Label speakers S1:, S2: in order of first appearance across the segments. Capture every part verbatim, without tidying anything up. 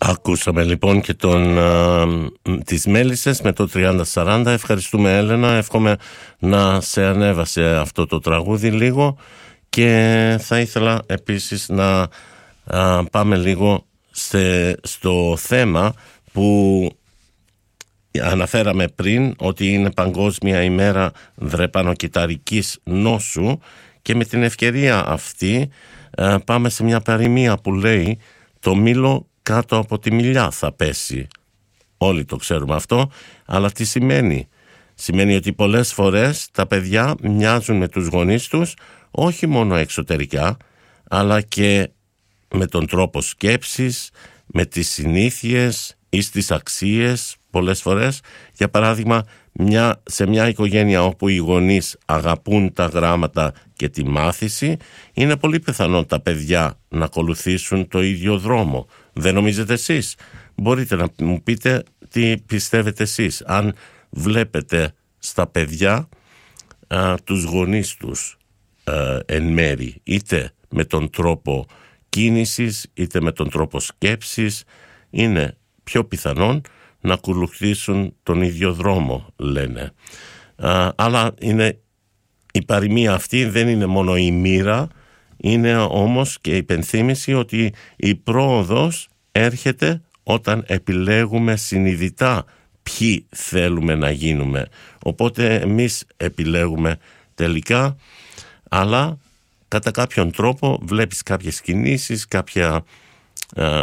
S1: Ακούσαμε λοιπόν και τον, α, τις Μέλισσες με το τριάντα σαράντα. Ευχαριστούμε, Έλενα, εύχομαι να σε ανέβασε αυτό το τραγούδι λίγο. Και θα ήθελα επίσης να α, πάμε λίγο σε, στο θέμα που αναφέραμε πριν, ότι είναι Παγκόσμια ημέρα δρεπανοκυταρικής νόσου, και με την ευκαιρία αυτή α, πάμε σε μια παροιμία που λέει «Το μήλο κάτω από τη μιλιά θα πέσει». Όλοι το ξέρουμε αυτό, αλλά τι σημαίνει? Σημαίνει ότι πολλές φορές τα παιδιά μοιάζουν με τους γονείς τους, όχι μόνο εξωτερικά, αλλά και με τον τρόπο σκέψης, με τις συνήθειες ή στις αξίες πολλές φορές. Για παράδειγμα, μια, σε μια οικογένεια όπου οι γονείς αγαπούν τα γράμματα και τη μάθηση, είναι πολύ πιθανό τα παιδιά να ακολουθήσουν το ίδιο δρόμο. Δεν νομίζετε εσείς? Μπορείτε να μου πείτε τι πιστεύετε εσείς, αν βλέπετε στα παιδιά α, τους γονείς τους α, εν μέρη, είτε με τον τρόπο κίνησης είτε με τον τρόπο σκέψης, είναι πιο πιθανόν να ακολουθήσουν τον ίδιο δρόμο, λένε. Α, αλλά είναι, η παροιμία αυτή δεν είναι μόνο η μοίρα, είναι όμως και η υπενθύμηση ότι η πρόοδος έρχεται όταν επιλέγουμε συνειδητά ποιοι θέλουμε να γίνουμε. Οπότε εμείς επιλέγουμε τελικά, αλλά κατά κάποιον τρόπο βλέπεις κάποιες κινήσεις, κάποια ε,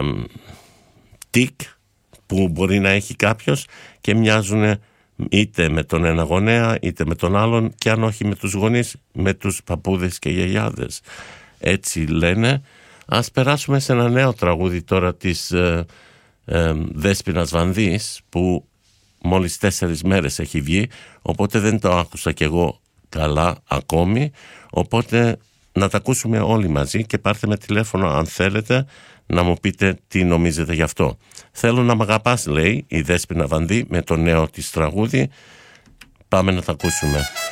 S1: τικ που μπορεί να έχει κάποιος και μοιάζουν είτε με τον ένα γονέα είτε με τον άλλον, και αν όχι με τους γονείς, με τους παππούδες και γιαγιάδες. Έτσι λένε. Ας περάσουμε σε ένα νέο τραγούδι τώρα της ε, ε, Δέσποινας Βανδής, που μόλις τέσσερις μέρες έχει βγει, οπότε δεν το άκουσα κι εγώ καλά ακόμη, οπότε να τα ακούσουμε όλοι μαζί και πάρτε με τηλέφωνο αν θέλετε να μου πείτε τι νομίζετε γι' αυτό. «Θέλω να μ' αγαπάς», λέει η Δέσποινα Βανδή με το νέο της τραγούδι. Πάμε να τα ακούσουμε.